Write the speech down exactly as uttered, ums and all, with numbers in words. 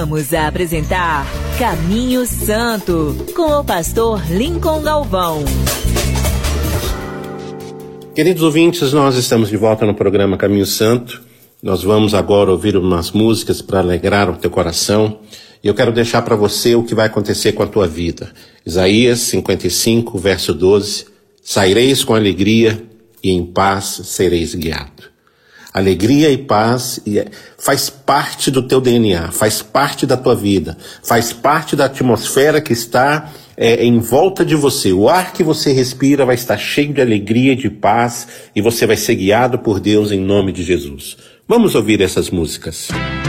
Vamos apresentar Caminho Santo, com o pastor Lincoln Galvão. Queridos ouvintes, nós estamos de volta no programa Caminho Santo. Nós vamos agora ouvir umas músicas para alegrar o teu coração. E eu quero deixar para você o que vai acontecer com a tua vida. Isaías cinquenta e cinco, verso doze. Saireis com alegria e em paz sereis guiados. Alegria e paz faz parte do teu D N A, faz parte da tua vida, faz parte da atmosfera que está é, em volta de você. O ar que você respira vai estar cheio de alegria e de paz e você vai ser guiado por Deus em nome de Jesus. Vamos ouvir essas músicas.